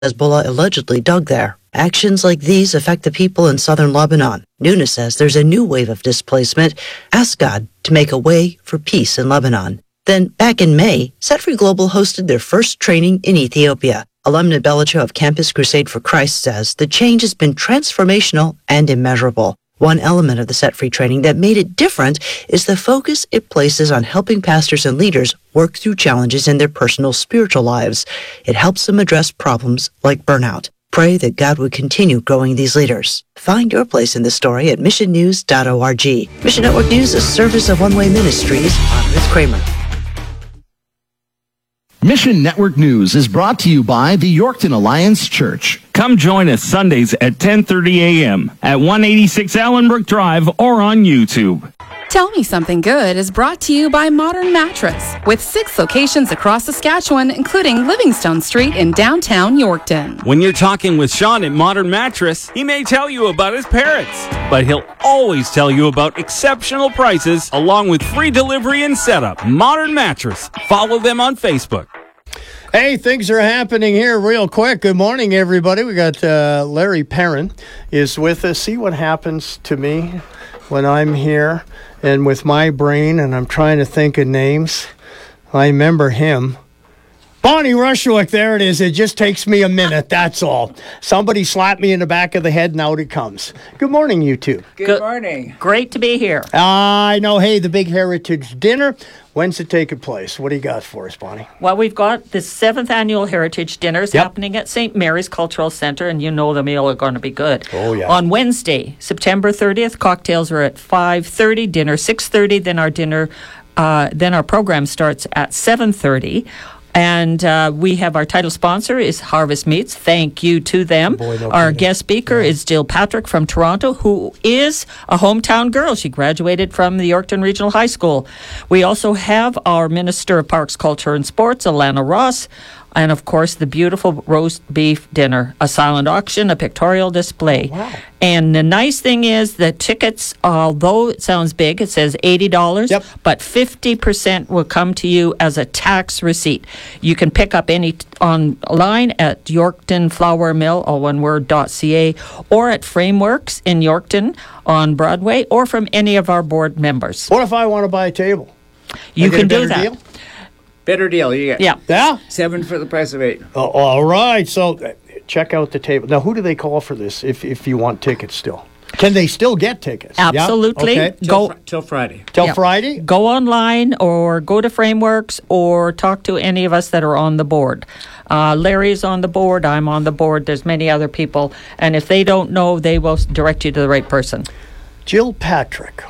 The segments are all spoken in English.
Hezbollah allegedly dug there. Actions like these affect the people in southern Lebanon. Nuna says there's a new wave of displacement. Ask God to make a way for peace in Lebanon. Then, back in May, Set Free Global hosted their first training in Ethiopia. Alumna Belicha of Campus Crusade for Christ says the change has been transformational and immeasurable. One element of the Set Free training that made it different is the focus it places on helping pastors and leaders work through challenges in their personal spiritual lives. It helps them address problems like burnout. Pray that God would continue growing these leaders. Find your place in the story at missionnews.org. Mission Network News, a service of One Way Ministries. I'm Ruth Kramer. Mission Network News is brought to you by the Yorkton Alliance Church. Come join us Sundays at 10:30 a.m. at 186 Allenbrook Drive or on YouTube. Tell Me Something Good is brought to you by Modern Mattress, with 6 locations across Saskatchewan, including Livingstone Street in downtown Yorkton. When you're talking with Sean at Modern Mattress, he may tell you about his parrots, but he'll always tell you about exceptional prices along with free delivery and setup. Modern Mattress. Follow them on Facebook. Hey, things are happening here real quick. Good morning, everybody. We got Larry Perrin is with us. See what happens to me when I'm here and with my brain and I'm trying to think of names. I remember him. Bonnie Rushwick, there it is. It just takes me a minute, that's all. Somebody slapped me in the back of the head and out it comes. Good morning, you two. Good morning. Great to be here. I know. Hey, the big Heritage Dinner. When's it taking place? What do you got for us, Bonnie? Well, we've got the 7th Annual Heritage Dinners happening at St. Mary's Cultural Centre, and you know the meal are going to be good. Oh, yeah. On Wednesday, September 30th, cocktails are at 5:30, dinner 6:30, then our program starts at 7:30. And we have our title sponsor is Harvest Meats. Thank you to them. Our guest speaker is Jill Patrick from Toronto, who is a hometown girl. She graduated from the Yorkton Regional High School. We also have our Minister of Parks, Culture and Sports, Alana Ross, and, of course, the beautiful roast beef dinner, a silent auction, a pictorial display. Oh, wow. And the nice thing is the tickets, although it sounds big, it says $80, but 50% will come to you as a tax receipt. You can pick up any online at Yorkton Flour Mill, all one word, .ca, or at Frameworks in Yorkton on Broadway, or from any of our board members. What if I want to buy a table? You can do that. Deal? Better deal. You get Yeah? 7 for the price of 8. Oh, all right. So check out the table. Now, who do they call for this if you want tickets still? Can they still get tickets? Absolutely. Yeah? Okay. Till Friday. Till Friday? Go online or go to Frameworks or talk to any of us that are on the board. Larry's on the board. I'm on the board. There's many other people. And if they don't know, they will direct you to the right person. Jill Patrick.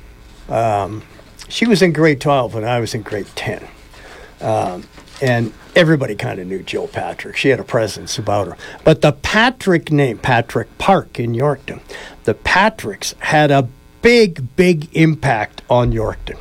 She was in grade 12 when I was in grade 10. And everybody kind of knew Jill Patrick. She had a presence about her. But the Patrick name, Patrick Park in Yorkton, the Patricks had a big, big impact on Yorkton.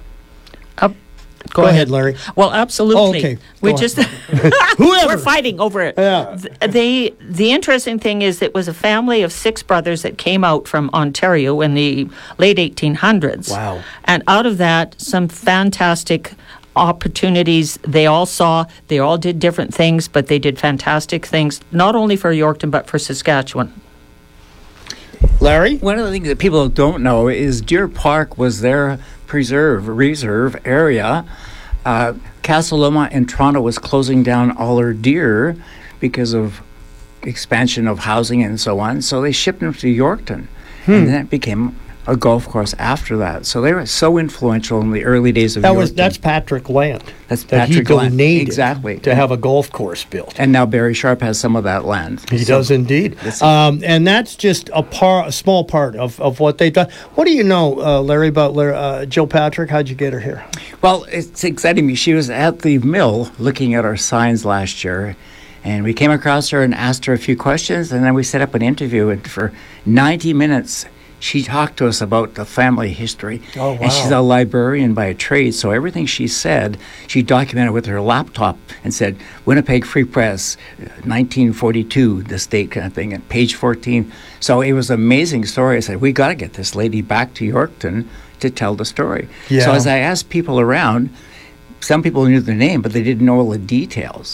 Go ahead, Larry. Well, absolutely. Oh, okay. We just Whoever. we're fighting over it. Yeah. The interesting thing is it was a family of 6 brothers that came out from Ontario in the late 1800s. Wow. And out of that, some fantastic opportunities they all saw. They all did different things, but they did fantastic things, not only for Yorkton, but for Saskatchewan. Larry? One of the things that people don't know is Deer Park was their reserve area. Castle Loma in Toronto was closing down all their deer because of expansion of housing and so on. So they shipped them to Yorkton. And then it became a golf course after that. So they were so influential in the early days of Yorkton. That's Patrick land. That's that Patrick he land. donated Exactly. to have a golf course built. And now Barry Sharp has some of that land. He does indeed. And that's just a small part of what they've done. What do you know, Larry, about Jill Patrick? How'd you get her here? Well, it's exciting. She was at the mill looking at our signs last year, and we came across her and asked her a few questions, and then we set up an interview, and for 90 minutes, she talked to us about the family history. Oh, wow. And she's a librarian by trade, so everything she said, she documented with her laptop and said, Winnipeg Free Press, 1942, this date kind of thing, at page 14. So it was an amazing story. I said, we got to get this lady back to Yorkton to tell the story. So as I asked people around, some people knew the name, but they didn't know all the details.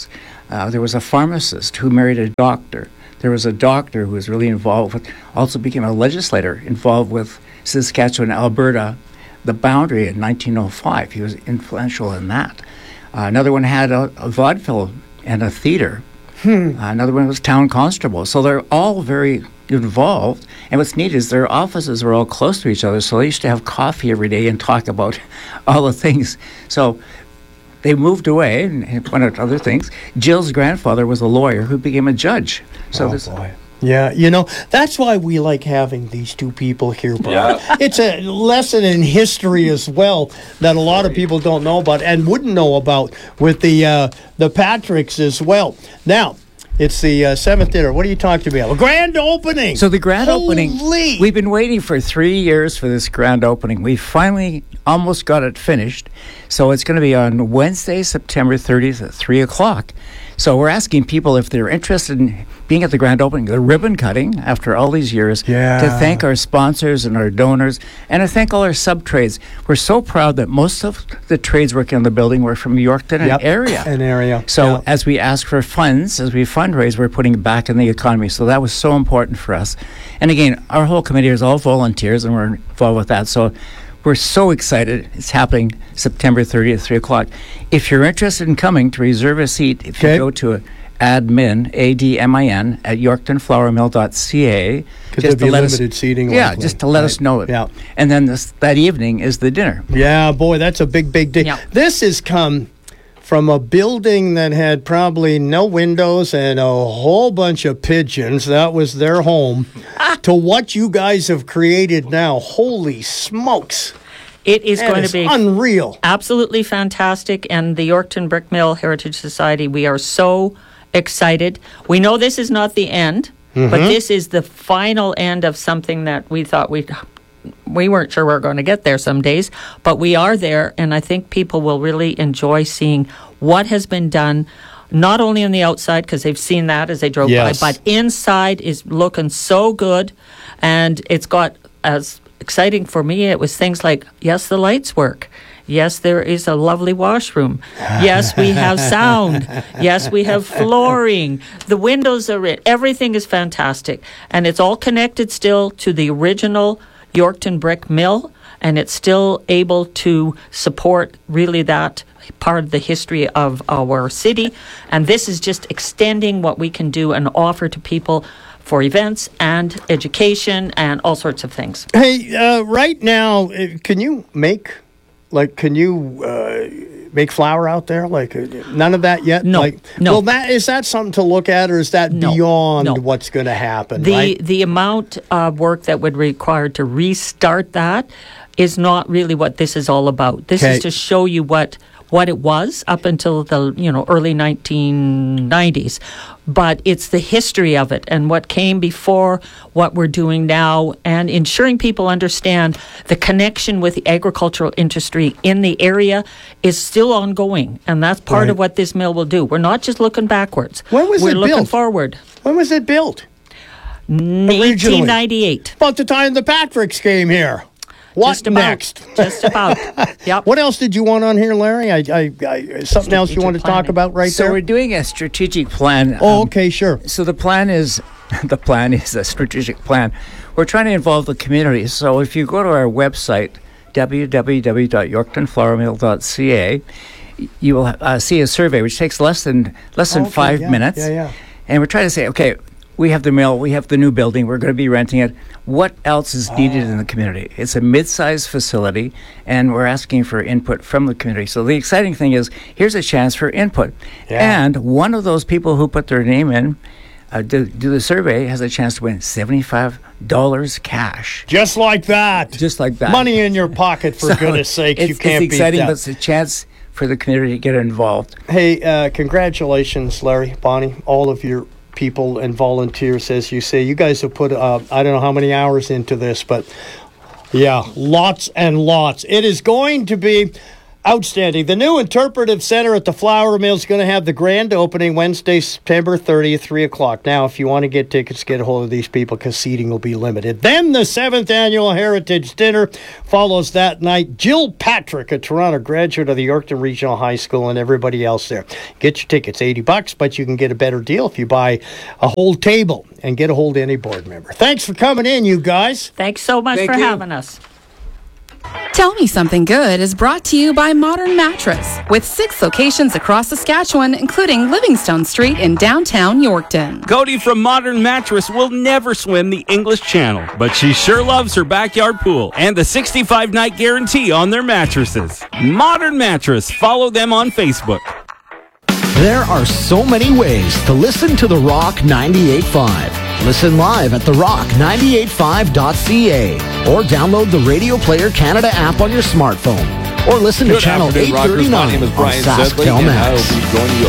There was a pharmacist who married a doctor. There was a doctor who was really involved with, also became a legislator involved with Saskatchewan, Alberta, the boundary in 1905. He was influential in that. Another one had a vaudeville and a theater. Another one was town constable. So they're all very involved. And what's neat is their offices were all close to each other. So they used to have coffee every day and talk about all the things. So they moved away and went out to other things. Jill's grandfather was a lawyer who became a judge. So boy. Yeah, that's why we like having these two people here, Brian. Yeah. It's a lesson in history as well that a lot of people don't know about and wouldn't know about with the Patricks as well. Now, it's the seventh dinner. What are you talking about? A grand opening. So the grand opening, we've been waiting for 3 years for this grand opening. We finally almost got it finished. So it's going to be on Wednesday, September 30th at 3 o'clock. So we're asking people if they're interested in being at the grand opening, the ribbon cutting after all these years, to thank our sponsors and our donors, and to thank all our sub-trades. We're so proud that most of the trades working on the building were from Yorkton and area. So as we ask for funds, as we fundraise, we're putting it back in the economy. So that was so important for us. And again, our whole committee is all volunteers, and we're involved with that. So we're so excited. It's happening September 30th, 3 o'clock. If you're interested in coming to reserve a seat, if you go to admin, ADMIN, at yorktonflourmill.ca. Because there'll be limited seating. Yeah, just to let us know it. Yeah. And then that evening is the dinner. Yeah, boy, that's a big, big day. Yeah. This has come from a building that had probably no windows and a whole bunch of pigeons. That was their home. To what you guys have created now. Holy smokes. It is going to be unreal. Absolutely fantastic. And the Yorkton Brick Mill Heritage Society, we are so excited. We know this is not the end, but this is the final end of something that we thought we weren't sure we were going to get there some days, but we are there, and I think people will really enjoy seeing what has been done, not only on the outside, because they've seen that as they drove by, but inside is looking so good, and it's got, as exciting for me, it was things like, yes, the lights work. Yes, there is a lovely washroom. Yes, we have sound. Yes, we have flooring. The windows are in. Everything is fantastic. And it's all connected still to the original Yorkton Brick Mill, and it's still able to support really that part of the history of our city. And this is just extending what we can do and offer to people for events and education and all sorts of things. Hey, right now, can you make flour out there? None of that yet? No. Well, is that something to look at, or is that beyond what's going to happen? The amount of work that would require to restart that is not really what this is all about. This is to show you what it was up until the early 1990s, but it's the history of it and what came before, what we're doing now, and ensuring people understand the connection with the agricultural industry in the area is still ongoing, and that's part of what this mill will do. We're not just looking backwards. When was it built? We're looking forward. When was it built? 1898. About the time the Patricks came here. What next? Just about. Yep. What else did you want on here, Larry? Something else you want to talk about there? So we're doing a strategic plan. Okay, sure. So the plan is a strategic plan. We're trying to involve the community. So if you go to our website, www.yorktonflourmill.ca, you will see a survey which takes less than 5 minutes. Yeah. And we're trying to say, okay, we have the mill, we have the new building, we're going to be renting it. What else is needed in the community? It's a mid-sized facility, and we're asking for input from the community. So the exciting thing is, here's a chance for input. Yeah. And one of those people who put their name in, do the survey, has a chance to win $75 cash. Just like that. Just like that. Money in your pocket, for goodness sake. You can't beat that. It's exciting, but it's a chance for the community to get involved. Hey, congratulations, Larry, Bonnie, all of your people and volunteers, as you say. You guys have put, I don't know how many hours into this, but yeah, lots and lots. It is going to be Outstanding. The new Interpretive Center at the Flour Mill is going to have the grand opening Wednesday, September 30th, 3 o'clock. Now, if you want to get tickets, get a hold of these people because seating will be limited. Then the 7th Annual Heritage Dinner follows that night. Jill Patrick, a Toronto graduate of the Yorkton Regional High School, and everybody else there. Get your tickets, $80, but you can get a better deal if you buy a whole table and get a hold of any board member. Thanks for coming in, you guys. Thanks so much for having us. Tell Me Something Good is brought to you by Modern Mattress, with 6 locations across Saskatchewan, including Livingstone Street in downtown Yorkton. Cody from Modern Mattress will never swim the English Channel, but she sure loves her backyard pool and the 65-night guarantee on their mattresses. Modern Mattress. Follow them on Facebook. There are so many ways to listen to The Rock 98.5. Listen live at therock985.ca or download the Radio Player Canada app on your smartphone or listen to Channel 839 on SaskTel Max.